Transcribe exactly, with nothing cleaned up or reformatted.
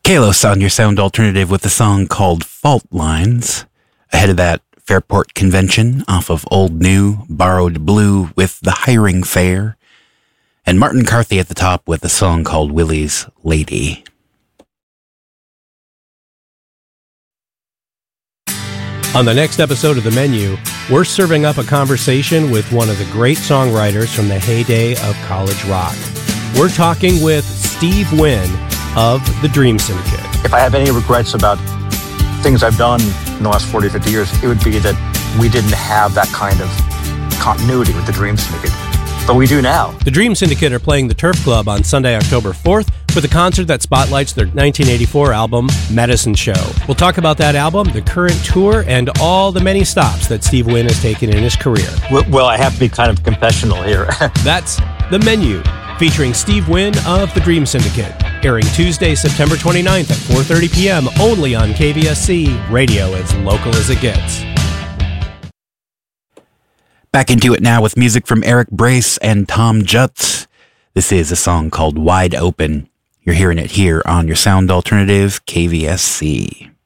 Kalos on your sound alternative with a song called Fault Lines. Ahead of that, Fairport Convention off of Old New, Borrowed Blue with The Hiring Fair. And Martin Carthy at the top with a song called Willie's Lady. On the next episode of The Menu, we're serving up a conversation with one of the great songwriters from the heyday of college rock. We're talking with Steve Wynn of the Dream Syndicate. If I have any regrets about things I've done in the last forty, fifty years, it would be that we didn't have that kind of continuity with the Dream Syndicate. But we do now. The Dream Syndicate are playing the Turf Club on Sunday, October fourth with a concert that spotlights their nineteen eighty-four album, Medicine Show. We'll talk about that album, the current tour, and all the many stops that Steve Wynn has taken in his career. Well, well I have to be kind of confessional here. That's The Menu, featuring Steve Wynn of the Dream Syndicate, airing Tuesday, September twenty-ninth at four thirty p.m. only on K V S C, radio as local as it gets. Back into it now with music from Eric Brace and Tom Jutz. This is a song called Wide Open. You're hearing it here on your sound alternative, K V S C.